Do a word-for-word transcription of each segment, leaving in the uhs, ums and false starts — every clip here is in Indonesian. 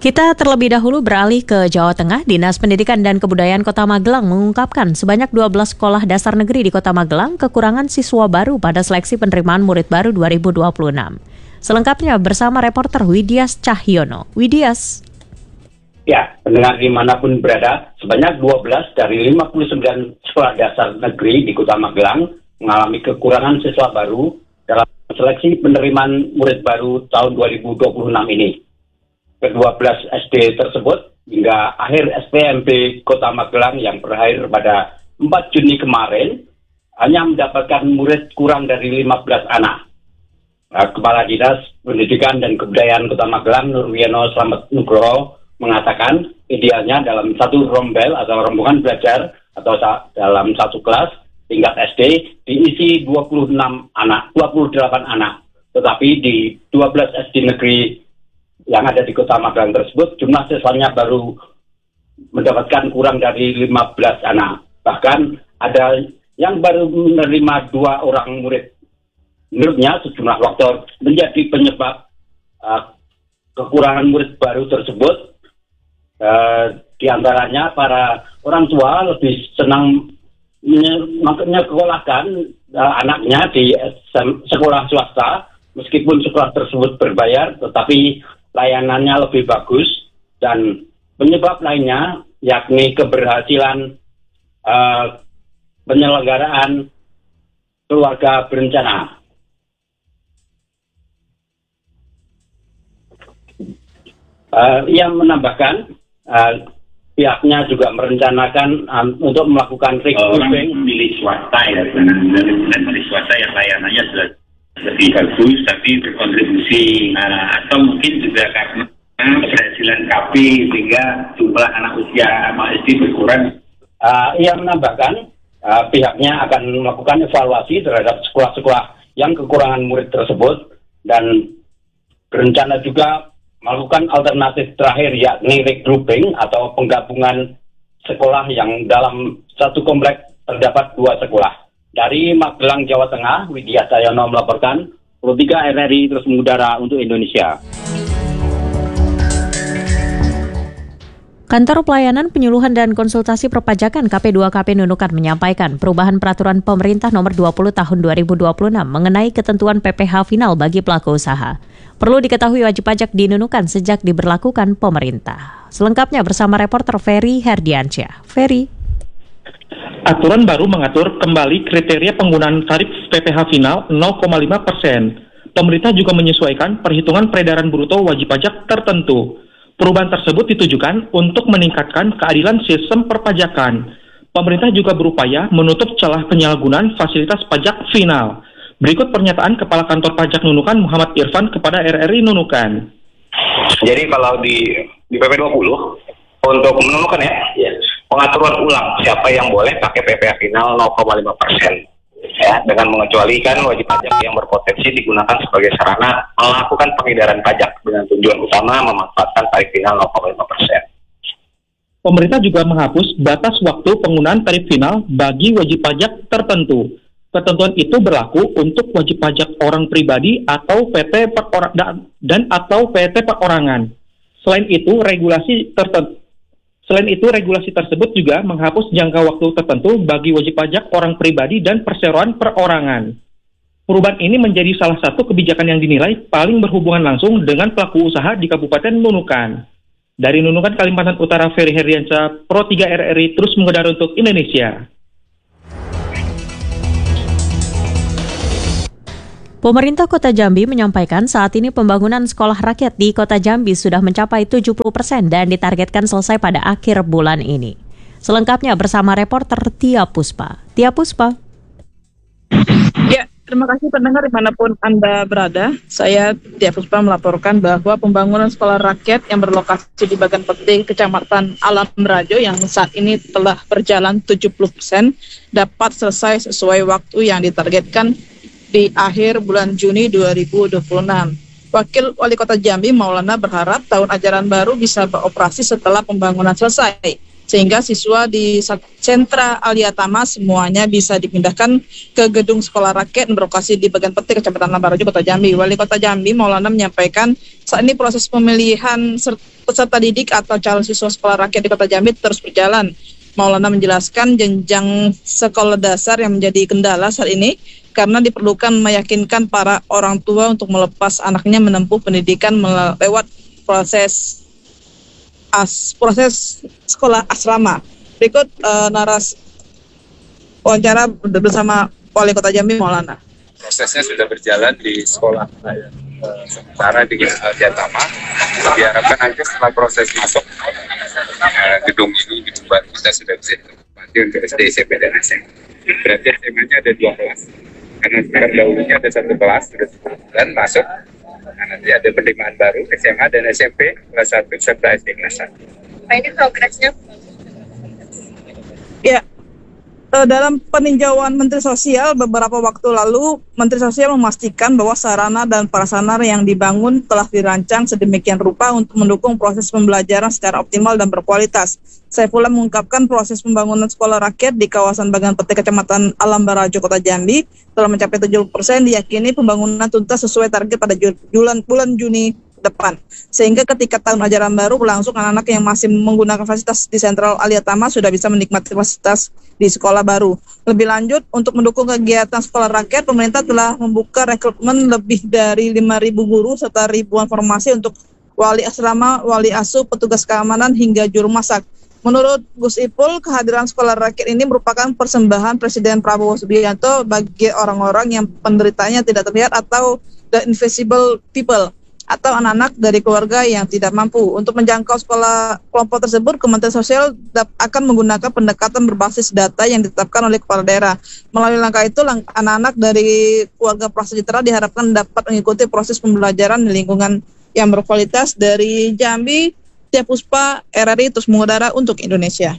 Kita terlebih dahulu beralih ke Jawa Tengah. Dinas Pendidikan dan Kebudayaan Kota Magelang mengungkapkan sebanyak dua belas sekolah dasar negeri di Kota Magelang kekurangan siswa baru pada seleksi penerimaan murid baru dua ribu dua puluh enam. Selengkapnya bersama reporter Widias Cahyono. Widias. Ya, pendengar dimanapun berada, sebanyak dua belas dari lima puluh sembilan sekolah dasar negeri di Kota Magelang mengalami kekurangan siswa baru dalam seleksi penerimaan murid baru tahun dua ribu dua puluh enam ini. Kedua belas S D tersebut hingga akhir S P M B Kota Magelang yang berakhir pada empat Juni kemarin hanya mendapatkan murid kurang dari lima belas anak. Nah, Kepala Dinas Pendidikan dan Kebudayaan Kota Magelang Nurwiyono Slamet Nugroho mengatakan idealnya dalam satu rombel atau rombongan belajar atau sa- dalam satu kelas tingkat S D diisi dua puluh enam anak, dua puluh delapan anak. Tetapi di dua belas S D negeri yang ada di Kota Magelang tersebut jumlah siswanya baru mendapatkan kurang dari lima belas anak. Bahkan ada yang baru menerima dua orang murid. Menurutnya sejumlah faktor menjadi penyebab uh, kekurangan murid baru tersebut. Uh, di antaranya para orang tua lebih senang menyekolahkan uh, anaknya di sekolah swasta meskipun sekolah tersebut berbayar, tetapi layanannya lebih bagus, dan penyebab lainnya yakni keberhasilan uh, penyelenggaraan keluarga berencana. Uh, ia menambahkan Uh, pihaknya juga merencanakan um, untuk melakukan recruiting milik swasta ya, dan milik swasta yang layanannya sudah lebih bagus tapi berkontribusi, uh, atau mungkin juga karena keberhasilan K P sehingga jumlah anak usia S D berkurang. Uh, ia menambahkan uh, pihaknya akan melakukan evaluasi terhadap sekolah-sekolah yang kekurangan murid tersebut dan berencana juga melakukan alternatif terakhir yakni regrouping atau penggabungan sekolah yang dalam satu komplek terdapat dua sekolah. Dari Magelang, Jawa Tengah, Widias Cahyono melaporkan Pro tiga R R I terus mengudara untuk Indonesia. Kantor Pelayanan Penyuluhan dan Konsultasi Perpajakan K P dua K P Nunukan menyampaikan perubahan peraturan pemerintah nomor dua puluh tahun dua ribu dua puluh enam mengenai ketentuan P P H final bagi pelaku usaha. Perlu diketahui wajib pajak di Nunukan sejak diberlakukan pemerintah. Selengkapnya bersama reporter Ferry Herdiansyah. Ferry. Aturan baru mengatur kembali kriteria penggunaan tarif P P H final nol koma lima persen. Pemerintah juga menyesuaikan perhitungan peredaran bruto wajib pajak tertentu. Perubahan tersebut ditujukan untuk meningkatkan keadilan sistem perpajakan. Pemerintah juga berupaya menutup celah penyalahgunaan fasilitas pajak final. Berikut pernyataan Kepala Kantor Pajak Nunukan Muhammad Irfan kepada R R I Nunukan. Jadi kalau di di P P dua puluh untuk menunukan ya, ya pengaturan ulang siapa yang boleh pakai P P H final nol koma lima persen ya, dengan mengecualikan wajib pajak yang berpotensi digunakan sebagai sarana melakukan pengedaran pajak dengan tujuan utama memanfaatkan tarif final nol koma lima persen. Pemerintah juga menghapus batas waktu penggunaan tarif final bagi wajib pajak tertentu. Ketentuan itu berlaku untuk wajib pajak orang pribadi atau P T perorang dan, dan atau P T perorangan. Selain itu, regulasi tertentu Selain itu, regulasi tersebut juga menghapus jangka waktu tertentu bagi wajib pajak orang pribadi dan perseroan perorangan. Perubahan ini menjadi salah satu kebijakan yang dinilai paling berhubungan langsung dengan pelaku usaha di Kabupaten Nunukan. Dari Nunukan, Kalimantan Utara, Ferry Herdiansyah, Pro tiga R R I terus mengudara untuk Indonesia. Pemerintah Kota Jambi menyampaikan saat ini pembangunan sekolah rakyat di Kota Jambi sudah mencapai tujuh puluh persen dan ditargetkan selesai pada akhir bulan ini. Selengkapnya bersama reporter Tia Puspa. Tia Puspa. Ya, terima kasih pendengar dimanapun Anda berada. Saya Tia Puspa melaporkan bahwa pembangunan sekolah rakyat yang berlokasi di Bagan Peti, Kecamatan Alam Rajo yang saat ini telah berjalan tujuh puluh persen dapat selesai sesuai waktu yang ditargetkan di akhir bulan Juni dua ribu dua puluh enam. Wakil Wali Kota Jambi Maulana berharap tahun ajaran baru bisa beroperasi setelah pembangunan selesai. sehingga siswa di sentra Aliatama semuanya bisa dipindahkan ke gedung sekolah rakyat yang berlokasi di bagian Peti, Kecamatan Lambarajo, Kota Jambi. Wali Kota Jambi, Maulana, menyampaikan saat ini proses pemilihan peserta didik atau calon siswa sekolah rakyat di Kota Jambi terus berjalan. Maulana menjelaskan jenjang sekolah dasar yang menjadi kendala saat ini karena diperlukan meyakinkan para orang tua untuk melepas anaknya menempuh pendidikan lewat proses as proses sekolah asrama. Berikut uh, naras wawancara bersama Wali Kota Jambi, Maulana. Prosesnya sudah berjalan di sekolah uh, sementara di Aliatama. Diharapkan nanti setelah proses masuk uh, gedung ini gedung baru kita sudah bisa ditempati untuk S D, S M P dan S M A. Berarti S M A-nya ada dua kelas. Karena sekarang dahulunya ada satu kelas sudah sepuluh bulan masuk. Nah, nanti ada penerimaan baru S M A dan S M P kelas satu serta S D kelas satu. Nah, ini progresnya? Ya, dalam peninjauan Menteri Sosial beberapa waktu lalu, Menteri Sosial memastikan bahwa sarana dan prasarana yang dibangun telah dirancang sedemikian rupa untuk mendukung proses pembelajaran secara optimal dan berkualitas. Saifullah mengungkapkan proses pembangunan sekolah rakyat di kawasan Bagan Peti, Kecamatan Lambarajo, Kota Jambi telah mencapai tujuh puluh persen, diyakini pembangunan tuntas sesuai target pada bulan, bulan Juni depan. Sehingga ketika tahun ajaran baru berlangsung, anak-anak yang masih menggunakan fasilitas di Sentral Aliatama sudah bisa menikmati fasilitas di sekolah baru. Lebih lanjut, untuk mendukung kegiatan sekolah rakyat, pemerintah telah membuka rekrutmen lebih dari lima ribu guru serta ribuan formasi untuk wali asrama, wali asuh, petugas keamanan hingga juru masak. Menurut Gus Ipul, kehadiran sekolah rakyat ini merupakan persembahan Presiden Prabowo Subianto bagi orang-orang yang penderitanya tidak terlihat atau the invisible people, atau anak-anak dari keluarga yang tidak mampu. Untuk menjangkau sekolah kelompok tersebut, Kementerian Sosial akan menggunakan pendekatan berbasis data yang ditetapkan oleh kepala daerah. Melalui langkah itu, anak-anak dari keluarga prasejahtera diharapkan dapat mengikuti proses pembelajaran di lingkungan yang berkualitas. Dari Jambi, Tia Puspa, R R I terus mengudara untuk Indonesia.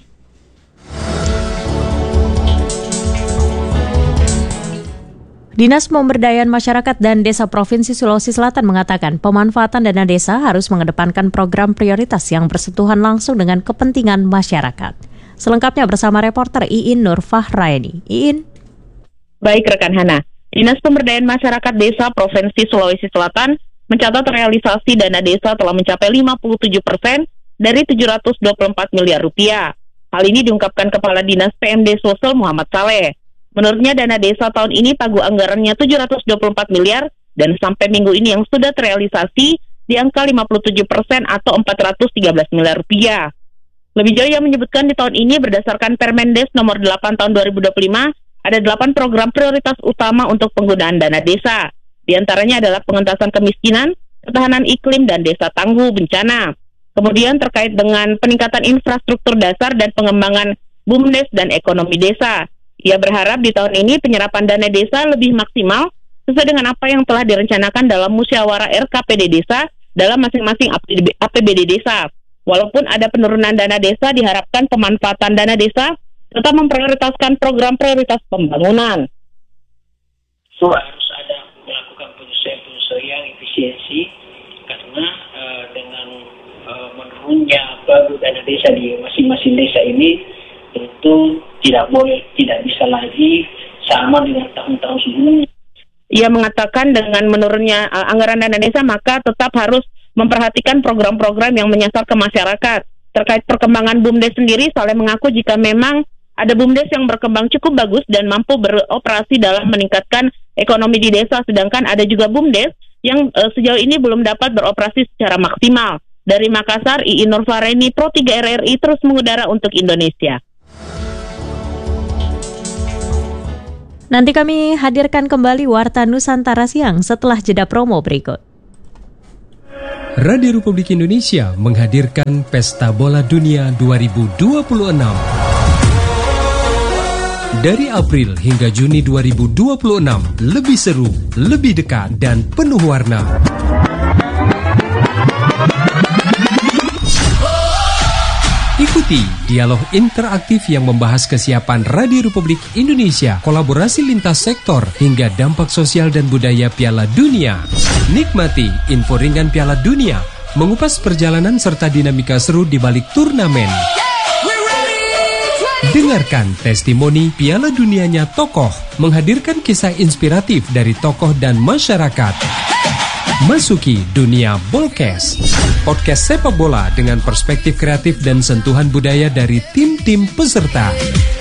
Dinas Pemberdayaan Masyarakat dan Desa Provinsi Sulawesi Selatan mengatakan pemanfaatan dana desa harus mengedepankan program prioritas yang bersentuhan langsung dengan kepentingan masyarakat. Selengkapnya bersama reporter Iin Nur Fahraini. Iin. Baik rekan Hana, Dinas Pemberdayaan Masyarakat Desa Provinsi Sulawesi Selatan mencatat realisasi dana desa telah mencapai lima puluh tujuh persen dari tujuh ratus dua puluh empat miliar rupiah. Hal ini diungkapkan Kepala Dinas P M D Sosial Muhammad Saleh. Menurutnya dana desa tahun ini pagu anggarannya tujuh ratus dua puluh empat miliar dan sampai minggu ini yang sudah terrealisasi di angka lima puluh tujuh persen atau empat ratus tiga belas miliar rupiah. Lebih jauh ia menyebutkan di tahun ini berdasarkan Permendes nomor delapan tahun dua ribu dua puluh lima ada delapan program prioritas utama untuk penggunaan dana desa. Di antaranya adalah pengentasan kemiskinan, ketahanan iklim, dan desa tangguh bencana. Kemudian terkait dengan peningkatan infrastruktur dasar dan pengembangan BUMDes dan ekonomi desa. Ia berharap di tahun ini penyerapan dana desa lebih maksimal sesuai dengan apa yang telah direncanakan dalam musyawarah R K P D desa dalam masing-masing A P B D desa. Walaupun ada penurunan dana desa, diharapkan pemanfaatan dana desa tetap memprioritaskan program prioritas pembangunan. So, harus ada melakukan penyesuaian-penyesuaian efisiensi karena uh, dengan uh, menurunnya pagu dana desa di masing-masing desa ini tentu tidak boleh, tidak bisa lagi sama dengan tahun-tahun sebelumnya. Ia mengatakan dengan menurunnya uh, anggaran dana desa maka tetap harus memperhatikan program-program yang menyasar ke masyarakat. Terkait perkembangan BUMDes sendiri, Saleh mengaku jika memang ada BUMDes yang berkembang cukup bagus dan mampu beroperasi dalam meningkatkan ekonomi di desa, sedangkan ada juga BUMDes yang uh, sejauh ini belum dapat beroperasi secara maksimal. Dari Makassar, Iin Nur Fahraini, Pro tiga R R I terus mengudara untuk Indonesia. Nanti kami hadirkan kembali Warta Nusantara Siang setelah jeda promo berikut. Radio Republik Indonesia menghadirkan Pesta Bola Dunia dua ribu dua puluh enam. Dari April hingga Juni dua ribu dua puluh enam, lebih seru, lebih dekat, dan penuh warna. Ikuti dialog interaktif yang membahas kesiapan Radio Republik Indonesia, kolaborasi lintas sektor, hingga dampak sosial dan budaya Piala Dunia. Nikmati info ringan Piala Dunia, mengupas perjalanan serta dinamika seru di balik turnamen. Dengarkan testimoni Piala Dunianya tokoh, menghadirkan kisah inspiratif dari tokoh dan masyarakat. Masuki dunia Bolkes, podcast sepak bola dengan perspektif kreatif dan sentuhan budaya dari tim-tim peserta.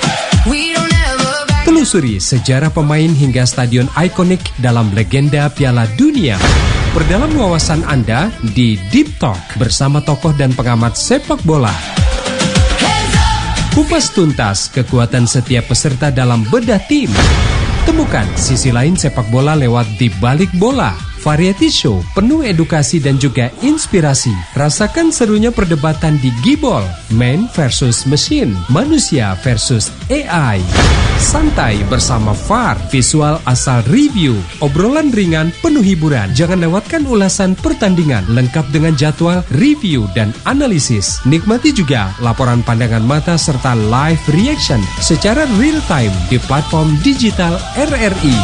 Telusuri sejarah pemain hingga stadion ikonik dalam legenda Piala Dunia. Perdalam wawasan Anda di Deep Talk bersama tokoh dan pengamat sepak bola. Kupas tuntas kekuatan setiap peserta dalam bedah tim. Temukan sisi lain sepak bola lewat Di Balik Bola. Variety show penuh edukasi dan juga inspirasi. Rasakan serunya perdebatan di Gibol, man versus machine, manusia versus A I. Santai bersama V A R, visual asal review, obrolan ringan penuh hiburan. Jangan lewatkan ulasan pertandingan lengkap dengan jadwal, review dan analisis. Nikmati juga laporan pandangan mata serta live reaction secara real time di platform digital R R I.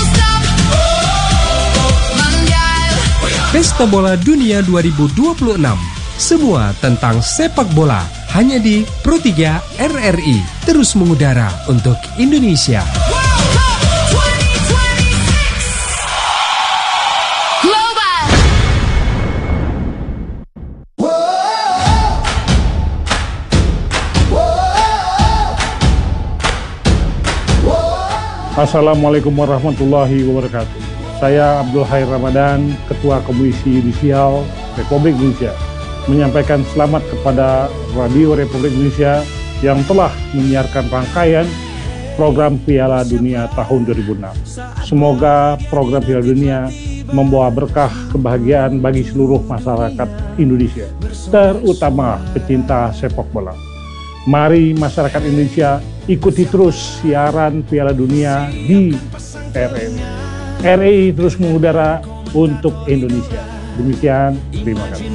Pesta Bola Dunia dua ribu dua puluh enam. Semua tentang sepak bola hanya di Pro tiga R R I. Terus mengudara untuk Indonesia. Assalamualaikum warahmatullahi wabarakatuh. Saya Abdul Khair Ramadan, Ketua Komisi Yudisial Republik Indonesia, menyampaikan selamat kepada Radio Republik Indonesia yang telah menyiarkan rangkaian program Piala Dunia tahun dua ribu enam. Semoga program Piala Dunia membawa berkah kebahagiaan bagi seluruh masyarakat Indonesia, terutama pecinta sepak bola. Mari masyarakat Indonesia ikuti terus siaran Piala Dunia di R R I. R R I terus mengudara untuk Indonesia. Demikian, terima kasih.